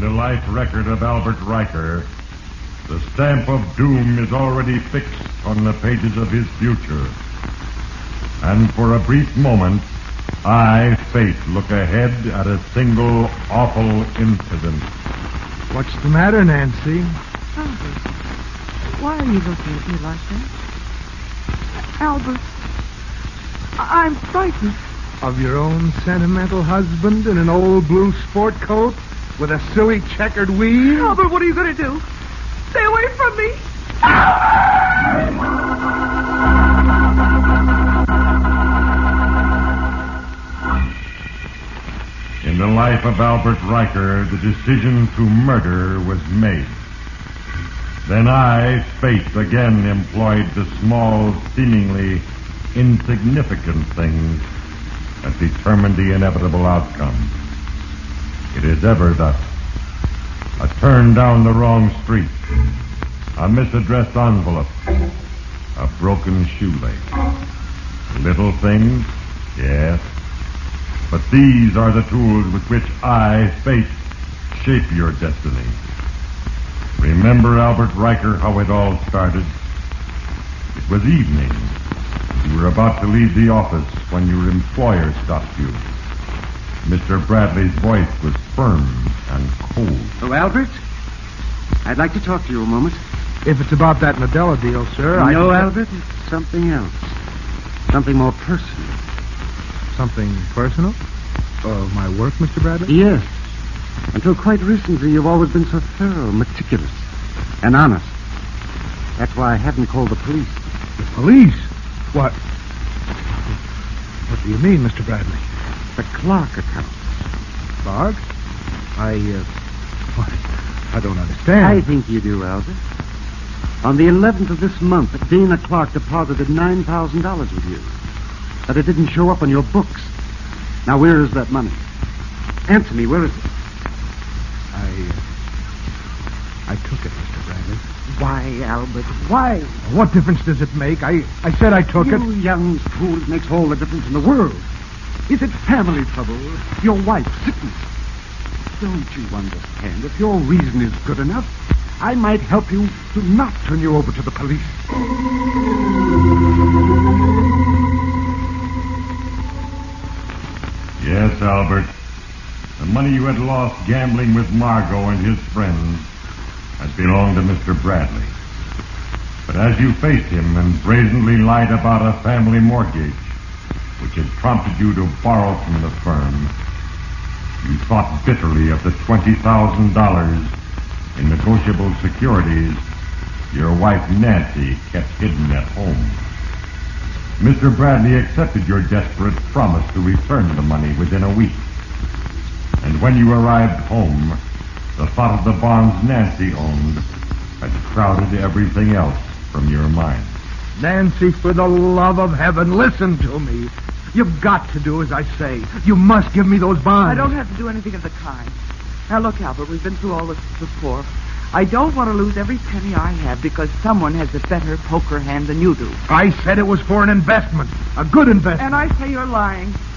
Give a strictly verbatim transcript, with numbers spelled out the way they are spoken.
the life record of Albert Riker, the stamp of doom is already fixed on the pages of his future. And for a brief moment, I, Fate, look ahead at a single awful incident. What's the matter, Nancy? Albert, why are you looking at me like that? Albert, I- I'm frightened. Of your own sentimental husband in an old blue sport coat with a silly checkered weave? Albert, what are you going to do? Stay away from me. In the life of Albert Riker, the decision to murder was made. Then I, Fate, again employed the small, seemingly insignificant things that determined the inevitable outcome. It is ever thus. A turn down the wrong street, a misaddressed envelope, a broken shoelace. Little things, yes, but these are the tools with which I, Fate, shape your destiny. Remember, Albert Riker, how it all started? It was evening. You were about to leave the office when your employer stopped you. Mister Bradley's voice was firm and cold. Oh, Albert? I'd like to talk to you a moment. If it's about that Nadella deal, sir, I... No, Albert, it's something else. Something more personal. Something personal? Oh, my work, Mister Bradley? Yes. Until quite recently, you've always been so thorough, meticulous, and honest. That's why I haven't called the police. The police? What? What do you mean, Mister Bradley? The Clark account. Clark? I, uh... What? I don't understand. I think you do, Albert. On the eleventh of this month, Dana Clark deposited nine thousand dollars with you. But it didn't show up on your books. Now, where is that money? Answer me, where is it? I, uh... I took it, Mister Bradley. Why, Albert, why? What difference does it make? I, I said I took you it. You young fool, it makes all the difference in the world. Is it family trouble? Your wife's sickness? Don't you understand? If your reason is good enough, I might help you to not turn you over to the police. Yes, Albert. The money you had lost gambling with Margot and his friends had belonged to Mister Bradley. But as you faced him and brazenly lied about a family mortgage, which had prompted you to borrow from the firm, you thought bitterly of the twenty thousand dollars in negotiable securities your wife Nancy kept hidden at home. Mister Bradley accepted your desperate promise to return the money within a week. And when you arrived home, the thought of the bonds Nancy owned had crowded everything else from your mind. Nancy, for the love of heaven, listen to me. You've got to do as I say. You must give me those bonds. I don't have to do anything of the kind. Now, look, Albert, we've been through all this before. I don't want to lose every penny I have because someone has a better poker hand than you do. I said it was for an investment. A good investment. And I say you're lying.